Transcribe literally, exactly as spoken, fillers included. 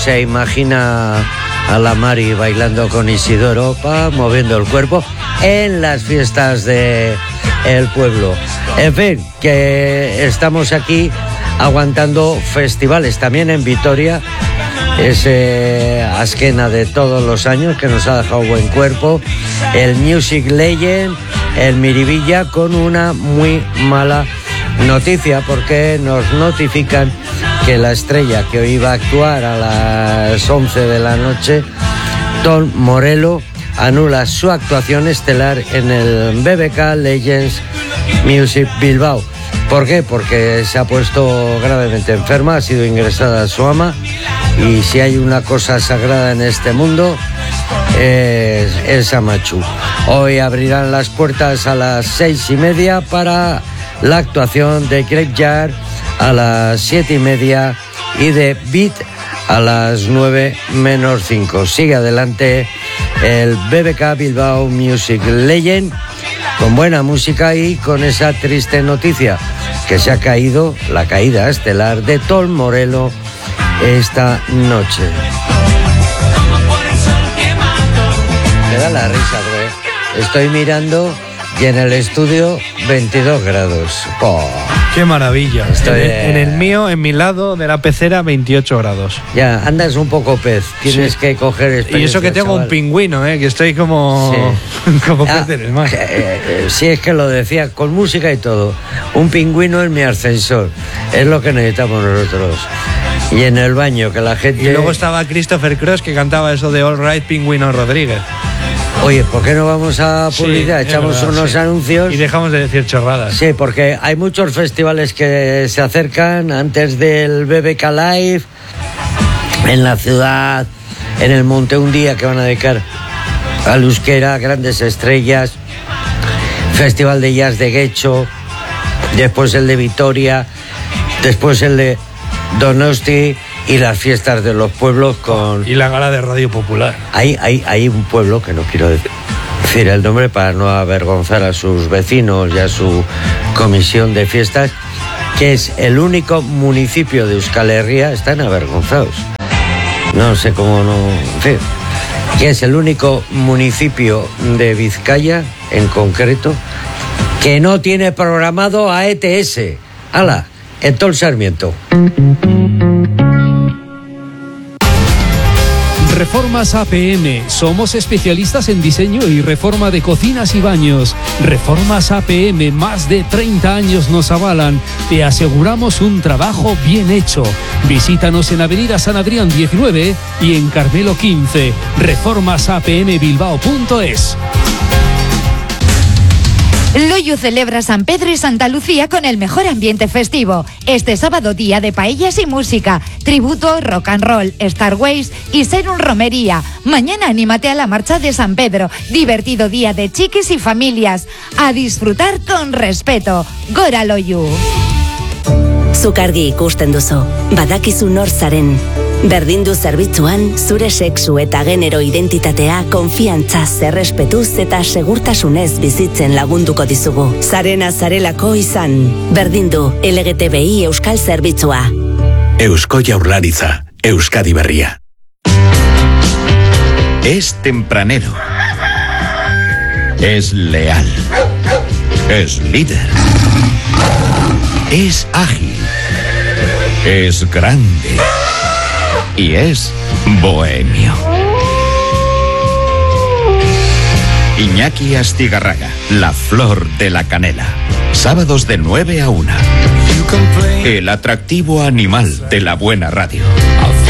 se imagina a la Mari bailando con Isidoro, pa, moviendo el cuerpo en las fiestas de el pueblo. En fin, que estamos aquí aguantando festivales también en Vitoria, ese Azkena de todos los años que nos ha dejado buen cuerpo, el Music Legend, el Miribilla, con una muy mala noticia, porque nos notifican que la estrella que hoy iba a actuar a las once de la noche, Tom Morello, anula su actuación estelar en el B B K Legends Music Bilbao. ¿Por qué? Porque se ha puesto gravemente enferma, ha sido ingresada a su ama, y si hay una cosa sagrada en este mundo es, es Amachu. Hoy abrirán las puertas a las seis y media para la actuación de Graveyard a las siete y media y de Beat a las nueve menos cinco. Sigue adelante el B B K Bilbao Music Legend con buena música y con esa triste noticia que se ha caído, la caída estelar de Tom Morello esta noche. Me da la risa, güey. Estoy mirando y en el estudio veintidós grados. Oh. ¡Qué maravilla! Estoy... En, en el mío, en mi lado de la pecera, veintiocho grados. Ya, andas un poco pez. Tienes sí. que coger experiencia. Y eso que tengo chaval. Un pingüino, ¿eh? Que estoy como, sí. como ah, pez en el mar. Eh, eh, sí, es que lo decía, con música y todo. Un pingüino en mi ascensor. Es lo que necesitamos nosotros. Y en el baño, que la gente... Y luego estaba Christopher Cross, que cantaba eso de All Right, Pingüino Rodríguez. Oye, ¿por qué no vamos a publicidad? Sí, Echamos verdad, unos sí. anuncios. Y dejamos de decir chorradas. Sí, porque hay muchos festivales que se acercan antes del B B K Live, en la ciudad, en el Monte un día que van a dedicar al euskera, grandes estrellas, Festival de Jazz de Guecho, después el de Vitoria, después el de Donosti y las fiestas de los pueblos con... Y la gala de Radio Popular. Hay, hay, hay un pueblo que no quiero decir, decir el nombre para no avergonzar a sus vecinos y a su comisión de fiestas, que es el único municipio de Euskal Herria, están avergonzados. No sé cómo no... En fin, que es el único municipio de Vizcaya, en concreto, que no tiene programado a E T S. ¡Hala! En todo el Sarmiento. Reformas A P M. Somos especialistas en diseño y reforma de cocinas y baños. Reformas A P M, más de treinta años nos avalan. Te aseguramos un trabajo bien hecho. Visítanos en Avenida San Adrián diecinueve y en Carmelo quince. reformas a p m bilbao punto es. Loyu celebra San Pedro y Santa Lucía con el mejor ambiente festivo. Este sábado, día de paellas y música, tributo, rock and roll, Starways y Serum Romería. Mañana anímate a la marcha de San Pedro. Divertido día de chiquis y familias. A disfrutar con respeto. Gora Loyu. Zukargi ikusten duzu, badakizu nor zaren. Berdindu zerbitzuan, zure sexu eta genero identitatea konfiantzaz, errespetuz eta segurtasunez bizitzen lagunduko dizugu. Zarena zarelako izan. Berdindu, L G T B I Euskal Zerbitzua. Eusko Jaurlaritza, Euskadi Berria. Es tempranero. Es leal. Es líder. Es ágil. Es grande. Y es bohemio. Iñaki Astigarraga, la flor de la canela. Sábados de nueve a una. El atractivo animal de la buena radio.